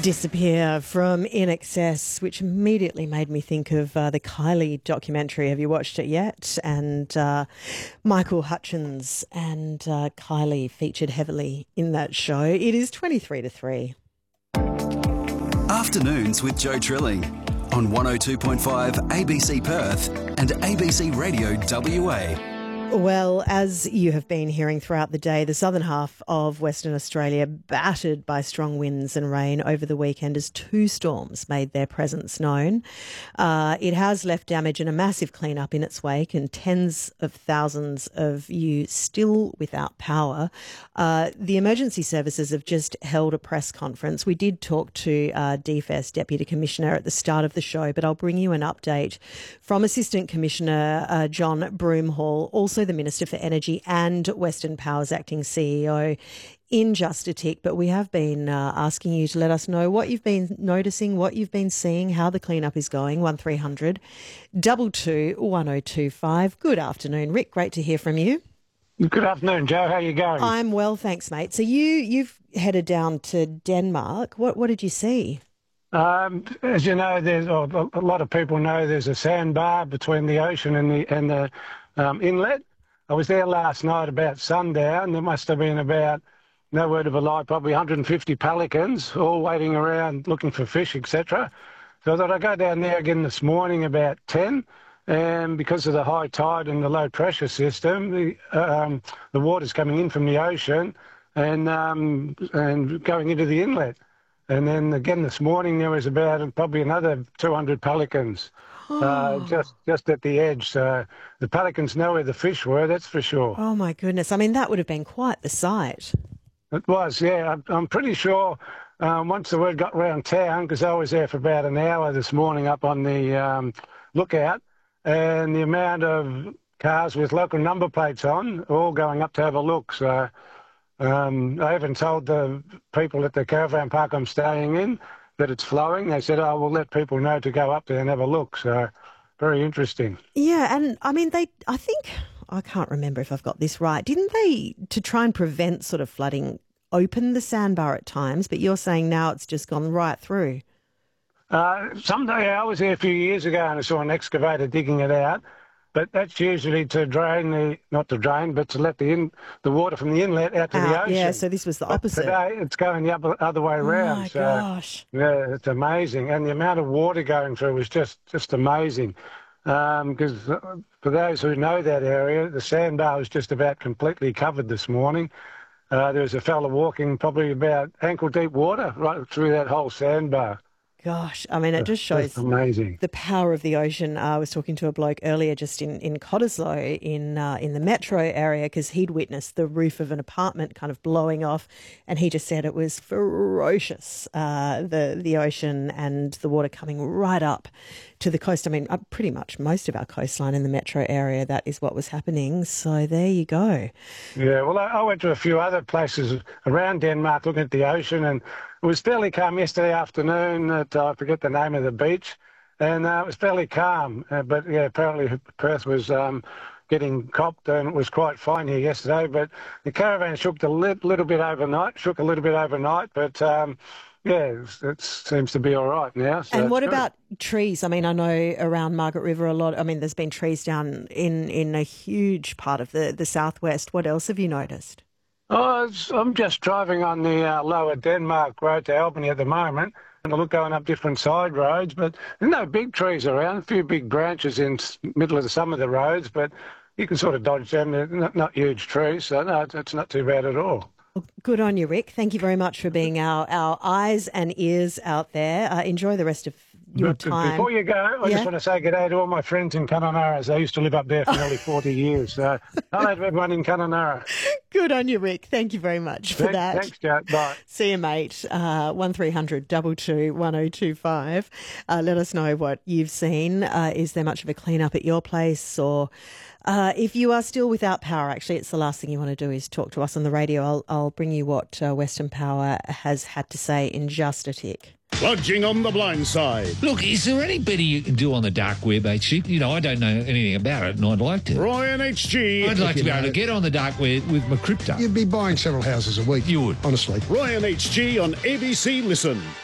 Disappear from In Excess, which immediately made me think of the Kylie documentary. Have you watched it yet? And Michael Hutchins and Kylie featured heavily in that show. It is 23 to 3. Afternoons with Joe Trilling on 102.5 ABC Perth and ABC Radio WA. Well, as you have been hearing throughout the day, the southern half of Western Australia battered by strong winds and rain over the weekend as two storms made their presence known. It has left damage and a massive clean-up in its wake, and tens of thousands of you still without power. The emergency services have just held a press conference. We did talk to DFS Deputy Commissioner at the start of the show, but I'll bring you an update from Assistant Commissioner John Broomhall, also the Minister for Energy and Western Power's acting CEO in just a tick. But we have been asking you to let us know what you've been noticing, what you've been seeing, how the cleanup is going. 1300 22 1025. Good afternoon, Rick. Great to hear from you. Good afternoon, Joe. How are you going? I'm well, thanks, mate. So you've headed down to Denmark. What did you see? As you know, a lot of people know there's a sandbar between the ocean and the inlet. I was there last night about sundown. There must have been about, no word of a lie, probably 150 pelicans all waiting around looking for fish, etc. So I thought I'd go down there again this morning about 10, and because of the high tide and the low pressure system, the water's coming in from the ocean and going into the inlet. And then again this morning there was about probably another 200 pelicans. Just at the edge. So the pelicans know where the fish were, that's for sure. Oh, my goodness. I mean, that would have been quite the sight. It was, yeah. I'm pretty sure once the word got around town, because I was there for about an hour this morning up on the lookout, and the amount of cars with local number plates on, all going up to have a look. So I even told the people at the caravan park I'm staying in that it's flowing. They said, we'll let people know to go up there and have a look. So very interesting. Yeah, and I mean, I can't remember if I've got this right. Didn't they, to try and prevent sort of flooding, open the sandbar at times? But you're saying now it's just gone right through. Someday I was there a few years ago and I saw an excavator digging it out. But that's usually to drain not to drain, but to let the water from the inlet out to the ocean. Yeah, so this was the opposite. Today it's going the other way around. Oh my gosh. Yeah, it's amazing. And the amount of water going through was just amazing. Because for those who know that area, the sandbar was just about completely covered this morning. There was a fella walking probably about ankle-deep water right through that whole sandbar. Gosh, I mean, it just shows amazing. The power of the ocean. I was talking to a bloke earlier just in Cottesloe in the metro area, because he'd witnessed the roof of an apartment kind of blowing off, and he just said it was ferocious, the ocean and the water coming right up to the coast. I mean, pretty much most of our coastline in the metro area, that is what was happening. So there you go. Yeah, well, I went to a few other places around Denmark looking at the ocean, and it was fairly calm yesterday afternoon at, I forget the name of the beach, and it was fairly calm. But, yeah, apparently Perth was getting copped, and it was quite fine here yesterday. But the caravan shook a little bit overnight, but... yeah, it seems to be all right now. So and what about trees? I mean, I know around Margaret River there's been trees down in a huge part of the southwest. What else have you noticed? Oh, I'm just driving on the lower Denmark road to Albany at the moment, and I look going up different side roads, but there's no big trees around, a few big branches in the middle of some of the roads, but you can sort of dodge them. They're not huge trees, so no, it's not too bad at all. Good on you, Rick. Thank you very much for being our eyes and ears out there. Enjoy the rest of your time. Before you go, I just want to say good day to all my friends in Kununurra. I used to live up there for nearly 40 years. So hello to everyone in Kununurra. Good on you, Rick. Thank you very much for that. Thanks, Jack. Bye. See you, mate. 1300 22 1025. Let us know what you've seen. Is there much of a clean-up at your place, or... if you are still without power, actually, it's the last thing you want to do is talk to us on the radio. I'll bring you what Western Power has had to say in just a tick. Plunging on the blind side. Look, is there any better you can do on the dark web, HG? You know, I don't know anything about it, and I'd like to. Ryan HG. I'd like to be able to get on the dark web with my crypto. You'd be buying several houses a week. You would. Honestly. Ryan HG on ABC Listen.